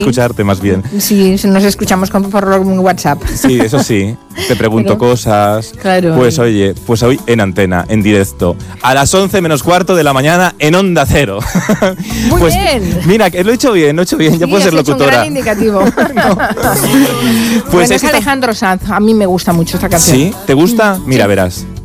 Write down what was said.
escucharte más bien. Sí, nos escuchamos por WhatsApp. Sí, eso sí. Te pregunto cosas. Claro. Pues oye, pues hoy en antena, en directo. A las 11 menos cuarto de la mañana en Onda Cero. Muy pues, bien. Mira, que lo he hecho bien, ya puedes ser locutora. Un gran indicativo. Pues bueno, es Alejandro Sanz. A mí me gusta mucho esta canción. ¿Sí? ¿Te gusta? Mira, verás.